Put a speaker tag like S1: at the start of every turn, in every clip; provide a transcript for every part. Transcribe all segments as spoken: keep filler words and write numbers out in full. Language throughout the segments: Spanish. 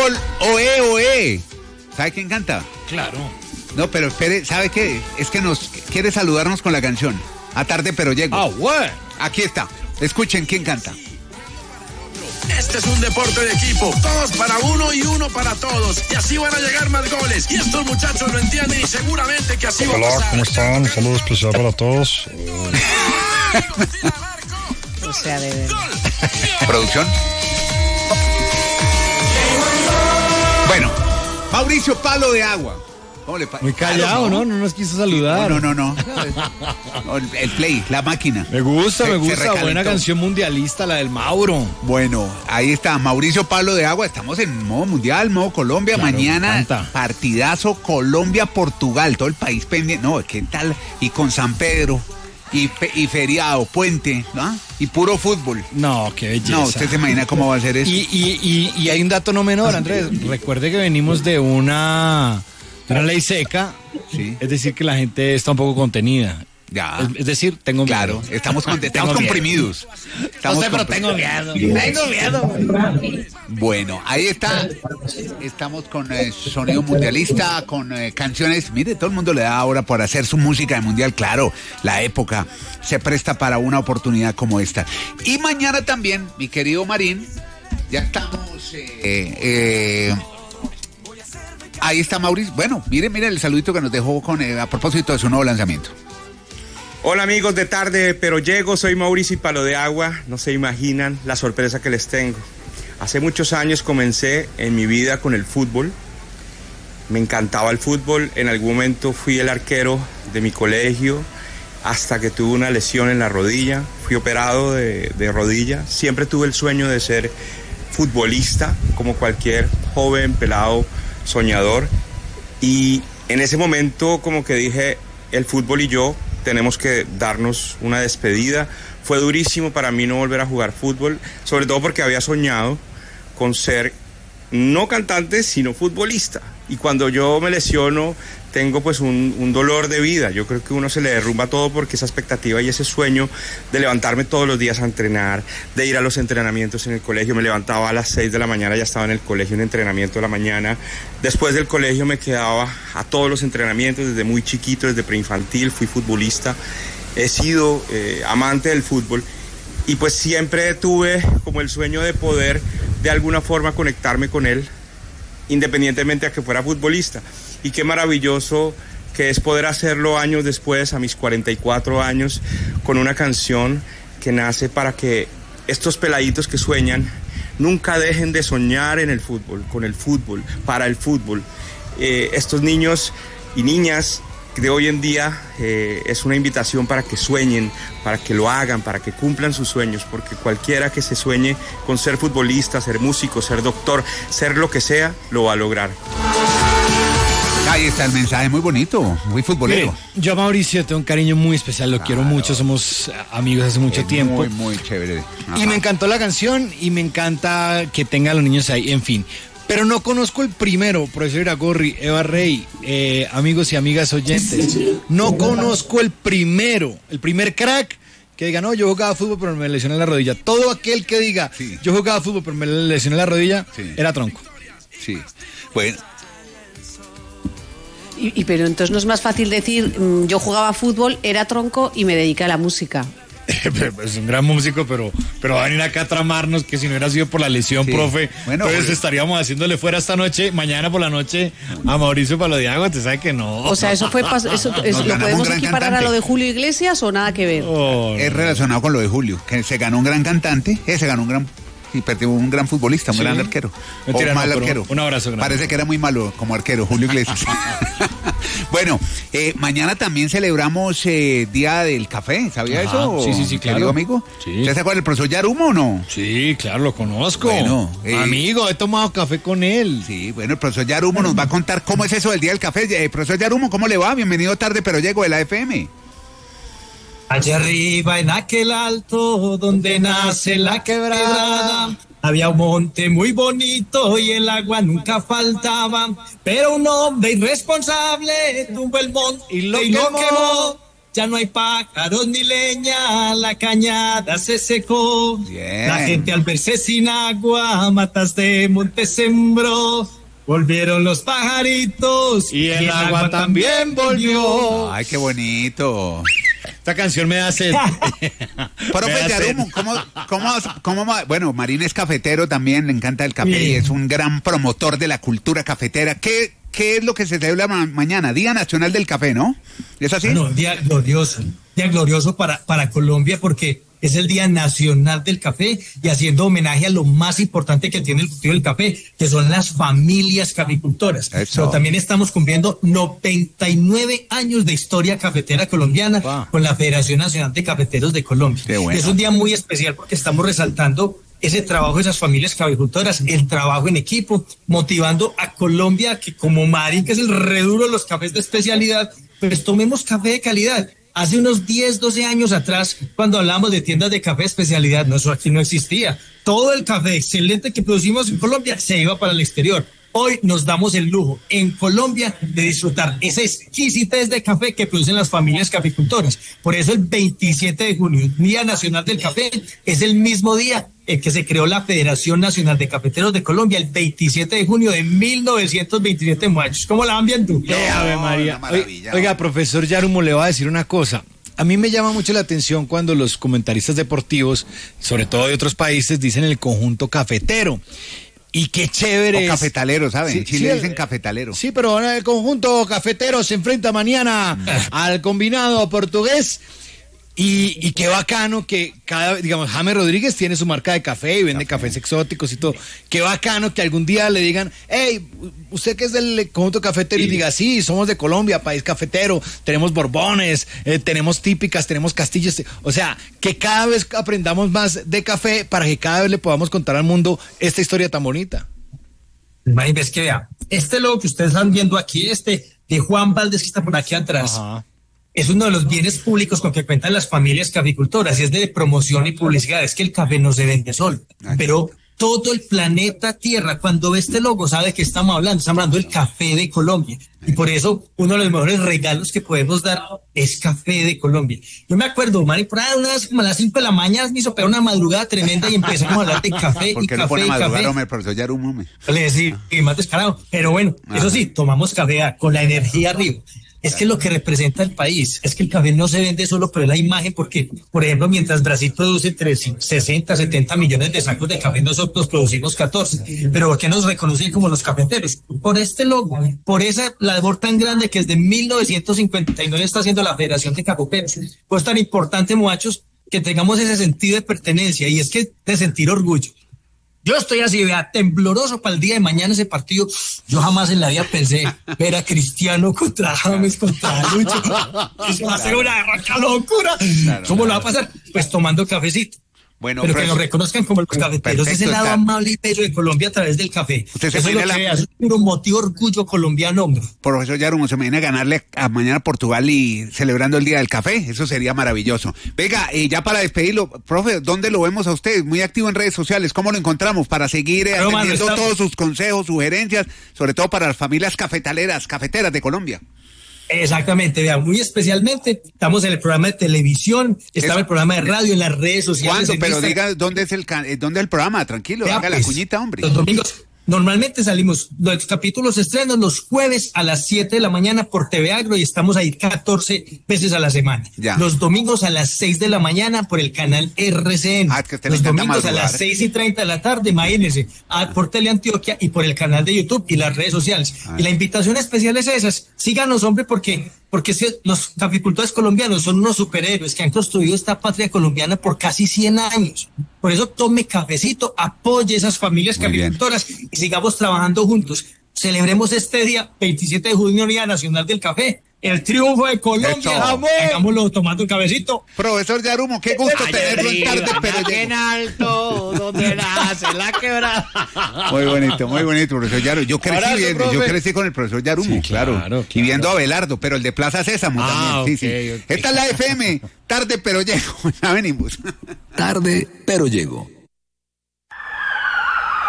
S1: fútbol, oe, oe. ¿Sabe quién canta?
S2: Claro.
S1: No, pero espere, ¿sabe qué? Es que nos quiere saludarnos con la canción. A tarde, pero llego.
S2: Ah, bueno.
S1: Aquí está. Escuchen quién canta.
S3: Este es un deporte de equipo, todos para uno y uno para todos, y así van a llegar más goles, y estos muchachos lo entienden y seguramente que así va a pasar.
S4: Hola, ¿cómo están? Saludos especial para todos.
S5: O sea, de verdad.
S1: ¿Producción? Bueno, Mauricio Palo de Agua. ¿Cómo le pa-
S2: Muy callado, ¿no? No nos quiso saludar.
S1: No, no, no. no. El, el play, la máquina.
S2: Me gusta,
S1: Se-
S2: me
S1: se
S2: gusta.
S1: recalentó.
S2: Buena canción mundialista, la del Mauro.
S1: Bueno, ahí está, Mauricio Pablo de Agua. Estamos en modo mundial, modo Colombia.
S2: Claro,
S1: Mañana,
S2: me encanta.
S1: partidazo Colombia-Portugal. Todo el país pendiente. No, ¿qué tal? Y con San Pedro. Y, pe- y feriado, puente, ¿no? Y puro fútbol.
S2: No, qué belleza.
S1: No, usted se imagina cómo va a ser eso.
S2: Y, y, y, y hay un dato no menor, Andrés. Recuerde que venimos de una, de una ley seca.
S1: Sí.
S2: Es decir, que la gente está un poco contenida.
S1: Ya.
S2: Es, es decir, tengo miedo.
S1: Claro, estamos, con- estamos
S2: Tengo miedo.
S1: comprimidos. Estamos
S2: No sé, pero
S1: compri-
S2: tengo miedo. Tengo miedo.
S1: Bueno, ahí está. Estamos con eh, sonido mundialista, con eh, canciones. Mire, todo el mundo le da ahora por hacer su música de mundial. Claro, la época se presta para una oportunidad como esta. Y mañana también, mi querido Marín, ya estamos. Eh, eh, ahí está Mauricio. Bueno, mire, mire el saludito que nos dejó con eh, a propósito de su nuevo lanzamiento.
S6: Hola amigos de Tarde, pero llego, soy Mauricio Palo de Agua, no se imaginan la sorpresa que les tengo. Hace muchos años comencé en mi vida con el fútbol, me encantaba el fútbol, en algún momento fui el arquero de mi colegio hasta que tuve una lesión en la rodilla, fui operado de, de rodilla, siempre tuve el sueño de ser futbolista como cualquier joven, pelado, soñador, y en ese momento como que dije, el fútbol y yo tenemos que darnos una despedida. Fue durísimo para mí no volver a jugar fútbol, sobre todo porque había soñado con ser no cantante, sino futbolista. Y cuando yo me lesiono, tengo pues un, un dolor de vida. Yo creo que uno se le derrumba todo porque esa expectativa y ese sueño de levantarme todos los días a entrenar, de ir a los entrenamientos en el colegio. Me levantaba a las seis de la mañana, ya estaba en el colegio en entrenamiento de la mañana. Después del colegio me quedaba a todos los entrenamientos desde muy chiquito, desde preinfantil, fui futbolista. He sido eh, amante del fútbol y pues siempre tuve como el sueño de poder de alguna forma conectarme con él, independientemente a que fuera futbolista. Y qué maravilloso que es poder hacerlo años después, a mis cuarenta y cuatro años, con una canción que nace para que estos peladitos que sueñan nunca dejen de soñar en el fútbol, con el fútbol, para el fútbol. Eh, estos niños y niñas de hoy en día eh, es una invitación para que sueñen, para que lo hagan, para que cumplan sus sueños, porque cualquiera que se sueñe con ser futbolista, ser músico, ser doctor, ser lo que sea, lo va a lograr.
S1: Ahí está el mensaje, muy bonito, muy futbolero.
S2: Mire, yo a Mauricio tengo un cariño muy especial, lo
S1: Claro.
S2: quiero mucho, somos amigos hace mucho
S1: Es
S2: tiempo.
S1: Muy, muy chévere. Ajá.
S2: Y me encantó la canción y me encanta que tenga a los niños ahí, en fin. Pero no conozco el primero, profesor Iragorri, Eva Rey, eh, amigos y amigas oyentes. No conozco el primero, el primer crack que diga, no, yo jugaba fútbol pero me lesioné la rodilla. Todo aquel que diga,
S1: Sí.
S2: yo jugaba fútbol pero me lesioné la rodilla,
S1: Sí.
S2: era tronco.
S1: Sí. Bueno,
S5: Y, y pero entonces no es más fácil decir, mm, yo jugaba fútbol, era tronco y me dediqué a la música.
S2: Es un gran músico, pero, pero va a venir acá a tramarnos que si no hubiera sido por la lesión,
S1: Sí.
S2: profe,
S1: Bueno,
S2: entonces
S1: pues-
S2: estaríamos haciéndole fuera esta noche, mañana por la noche, a Mauricio Palo de Agua, te sabe que no.
S5: O sea, eso fue pas- eso, eso-
S1: ganamos
S5: ¿lo
S1: un
S5: podemos
S1: gran
S5: equiparar
S1: cantante.
S5: a lo de Julio Iglesias o nada que ver?
S2: Oh,
S1: es relacionado con lo de Julio, que se ganó un gran cantante, eh, se ganó un gran y perdió un gran futbolista, un
S2: Sí.
S1: gran arquero.
S2: Mentira,
S1: o
S2: no,
S1: mal
S2: pero
S1: arquero.
S2: un abrazo grande.
S1: Parece que era muy malo como arquero, Julio Iglesias. Bueno, eh, mañana también celebramos eh, Día del Café, ¿sabía
S2: Ajá,
S1: eso?
S2: sí, sí, sí, claro.
S1: Querido amigo.
S2: Sí.
S1: ¿Usted se acuerda del profesor Yarumo o no?
S2: sí, claro, lo conozco.
S1: Bueno, eh,
S2: Amigo, he tomado café con él.
S1: Sí, bueno, el profesor Yarumo nos va a contar cómo es eso del Día del Café. Eh, profesor Yarumo, ¿cómo le va? Bienvenido tarde, pero llego de la F M.
S7: Allá arriba en aquel alto donde nace la quebrada, había un monte muy bonito y el agua nunca faltaba, pero un hombre irresponsable tumbó el monte
S2: Y lo
S7: y lo
S2: quemó.
S7: quemó. ya no hay pájaros ni leña, la cañada se secó.
S1: Bien.
S7: La gente al verse sin agua, matas de monte sembró. Volvieron los pajaritos
S2: Y el agua también volvió.
S1: Ay, qué bonito.
S2: Esta canción me hace.
S1: Profe Yarumo, ¿cómo, cómo, cómo, bueno, Marín es cafetero también, le encanta el café y es un gran promotor de la cultura cafetera. ¿Qué, qué es lo que se celebra ma- mañana? Día Nacional del Café, ¿no? ¿Es así?
S7: No, día glorioso, día glorioso para, para Colombia porque es el Día Nacional del Café y haciendo homenaje a lo más importante que tiene el cultivo del café, que son las familias caficultoras.
S1: Eso.
S7: Pero también estamos cumpliendo noventa y nueve años de historia cafetera colombiana
S2: Wow.
S7: con la Federación Nacional de Cafeteros de Colombia.
S1: Qué bueno.
S7: Es un día muy especial porque estamos resaltando ese trabajo de esas familias caficultoras, el trabajo en equipo, motivando a Colombia que como Marín, que es el reduro de los cafés de especialidad, pues tomemos café de calidad. Hace unos diez, doce años atrás, cuando hablábamos de tiendas de café de especialidad, no, eso aquí no existía. Todo el café excelente que producimos en Colombia se iba para el exterior. Hoy nos damos el lujo en Colombia de disfrutar esa exquisitez de café que producen las familias caficultoras. Por eso el veintisiete de junio, Día Nacional del Café, es el mismo día en que se creó la Federación Nacional de Cafeteros de Colombia, el veintisiete de junio de mil novecientos veintisiete, muchachos. ¿Cómo la van viendo?
S2: ¡Qué Ave María!
S1: una maravilla.
S2: Oiga, profesor Yarumo, le voy a decir una cosa. A mí me llama mucho la atención cuando los comentaristas deportivos, sobre todo de otros países, dicen el conjunto cafetero. Y qué chévere
S1: O
S2: es.
S1: cafetalero, ¿saben?
S2: Sí,
S1: En Chile
S2: sí,
S1: dicen
S2: el-
S1: cafetalero.
S2: Sí, pero ahora el conjunto cafetero se enfrenta mañana al combinado portugués. Y, y qué bacano que cada, digamos, James Rodríguez tiene su marca de café y vende cafés exóticos y todo. Qué bacano que algún día le digan, hey, usted que es del conjunto cafetero, y diga, sí, somos de Colombia, país cafetero, tenemos borbones, eh, tenemos típicas, tenemos castillos. O sea, que cada vez aprendamos más de café para que cada vez le podamos contar al mundo esta historia tan bonita.
S7: Imagínense que vea, este logo que ustedes están viendo aquí, este de Juan Valdés que está por aquí atrás,
S2: Ajá.
S7: es uno de los bienes públicos con que cuentan las familias caficultoras y es de promoción y publicidad. Es que el café no se vende solo, pero todo el planeta Tierra, cuando ve este logo, sabe que estamos hablando, estamos hablando del café de Colombia. Y por eso, uno de los mejores regalos que podemos dar es café de Colombia. Yo me acuerdo, Mari, por ahí unas como a las cinco de la mañana me hizo pegar una madrugada tremenda y empezamos a hablar de café y
S1: ¿Por qué no
S7: café
S1: pone
S7: y
S1: a madrugar,
S7: café.
S1: hombre, profesor Yarumo, hombre?
S7: Le decía, y más descarado. Pero bueno,
S1: Ajá.
S7: eso sí, tomamos café ah, con la energía arriba. Es que lo que representa el país, es que el café no se vende solo, pero es la imagen, porque, por ejemplo, mientras Brasil produce entre sesenta, setenta millones de sacos de café, nosotros producimos catorce. Pero ¿por qué nos reconocen como los cafeteros? Por este logo, por esa labor tan grande que desde mil novecientos cincuenta y nueve está haciendo la Federación de Cafeteros. Pues tan importante, muchachos, que tengamos ese sentido de pertenencia y es que de sentir orgullo. Yo estoy así, vea, tembloroso para el día de mañana ese partido. Yo jamás en la vida pensé ver a Cristiano contra James, contra Lucho. Eso va a ser una arranca locura.
S1: Claro,
S7: ¿Cómo lo va
S1: claro.
S7: a pasar? Pues tomando cafecito.
S1: Bueno,
S7: Pero que
S1: profesor,
S7: nos reconozcan como los cafeteros.
S1: perfecto,
S7: Es el lado
S1: está.
S7: amable y bello de Colombia a través del café.
S1: Usted se
S7: Eso es lo
S1: imagina
S7: que
S1: la-
S7: hace un motivo orgullo colombiano, hombre.
S1: profesor Yarumo, se me viene a ganarle a mañana a Portugal y celebrando el Día del Café. Eso sería maravilloso. Venga, y ya para despedirlo, profe, ¿dónde lo vemos a usted? Muy activo en redes sociales. ¿Cómo lo encontramos? Para seguir eh,
S7: Claro, mano,
S1: atendiendo
S7: estamos-
S1: todos sus consejos, sugerencias, sobre todo para las familias cafetaleras, cafeteras de Colombia.
S7: Exactamente, vea, muy especialmente estamos en el programa de televisión, está
S1: Eso.
S7: en el programa de radio, en las redes sociales.
S1: ¿Cuándo?
S7: en
S1: Pero
S7: Instagram.
S1: diga dónde es el can- eh, dónde es el programa, tranquilo,
S7: Vea,
S1: haga la
S7: pues,
S1: cuñita, hombre.
S7: Los domingos. Normalmente salimos, los capítulos se estrenan los jueves a las siete de la mañana por T V Agro y estamos ahí catorce veces a la semana.
S1: Ya.
S7: Los domingos a las seis de la mañana por el canal R C N.
S1: Ah, es que a usted le
S7: Los
S1: encanta
S7: domingos a
S1: madrugar.
S7: las seis y treinta de la tarde, imagínense, ah, por Teleantioquia y por el canal de YouTube y las redes sociales.
S1: Ah.
S7: Y la invitación especial es esa, síganos, hombre, porque, porque si los caficultores colombianos son unos superhéroes que han construido esta patria colombiana por casi cien años. Por eso tome cafecito, apoye esas familias
S1: Muy bien.
S7: caficultoras y sigamos trabajando juntos. Celebremos este día, veintisiete de junio, Día Nacional del Café. El triunfo de Colombia.
S1: Eso.
S7: ¡Vamos! Hagámoslo tomando un cafecito.
S1: Profesor Yarumo, qué gusto tenerlo en tarde, pero
S2: en
S1: llegó.
S2: alto, donde nace la quebrada.
S1: Muy bonito, muy bonito, profesor Yarumo. Yo crecí,
S2: Abrazo,
S1: viendo, yo
S2: profe.
S1: crecí con el profesor Yarumo,
S2: Sí,
S1: claro,
S2: claro,
S1: Y
S2: claro.
S1: viendo a Abelardo, pero el de Plaza Sésamo
S2: Ah,
S1: también. Sí,
S2: ok,
S1: sí.
S2: ok.
S1: Esta es la F M, tarde pero llego. Ya venimos.
S8: Tarde, pero llego.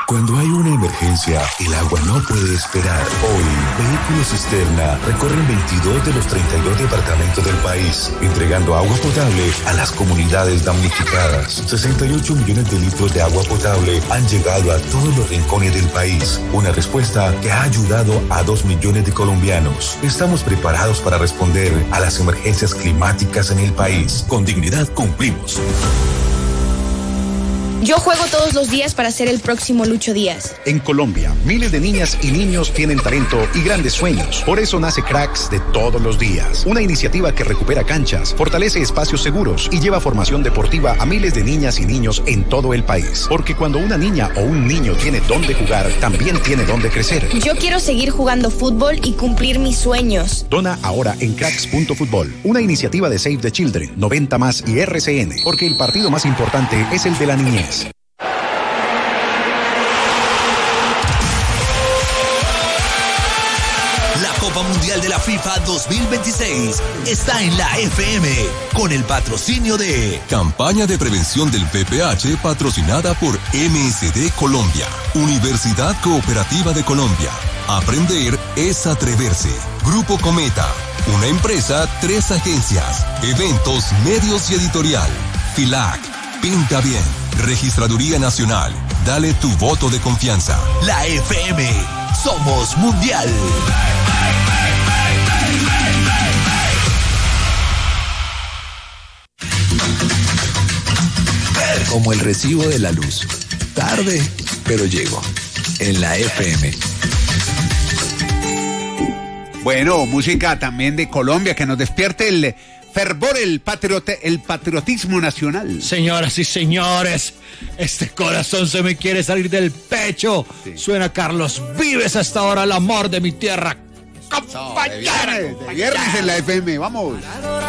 S8: Cuando hay una emergencia, el agua no puede esperar. Hoy, Vehículos Cisterna recorren veintidós de los treinta y dos departamentos del país, entregando agua potable a las comunidades damnificadas. sesenta y ocho millones de litros de agua potable han llegado a todos los rincones del país. Una respuesta que ha ayudado a dos millones de colombianos. Estamos preparados para responder a las emergencias climáticas en el país. Con dignidad cumplimos.
S9: Yo juego todos los días para ser el próximo Lucho Díaz.
S10: En Colombia, miles de niñas y niños tienen talento y grandes sueños. Por eso nace Cracks de todos los días. Una iniciativa que recupera canchas, fortalece espacios seguros y lleva formación deportiva a miles de niñas y niños en todo el país. Porque cuando una niña o un niño tiene dónde jugar, también tiene dónde crecer.
S9: Yo quiero seguir jugando fútbol y cumplir mis sueños.
S10: Dona ahora en cracks punto fútbol. Una iniciativa de Save the Children, noventa más y R C N. Porque el partido más importante es el de la niñez.
S11: La Copa Mundial de la FIFA dos mil veintiséis está en la F M con el patrocinio de
S12: Campaña de Prevención del V I H H patrocinada por M S D Colombia, Universidad Cooperativa de Colombia. Aprender es atreverse. Grupo Cometa, una empresa, tres agencias, eventos, medios y editorial. FILAC, pinta bien. Registraduría Nacional, dale tu voto de confianza.
S11: La F M, somos mundial.
S13: Como el recibo de la luz. Tarde, pero llego. En la F M.
S1: Bueno, música también de Colombia que nos despierte el fervor, el, patriote, el patriotismo nacional.
S2: Señoras y señores, este corazón se me quiere salir del pecho. Sí. Suena Carlos Vives hasta ahora, el amor de mi tierra.
S1: No, de viernes, de viernes en la F M, vamos.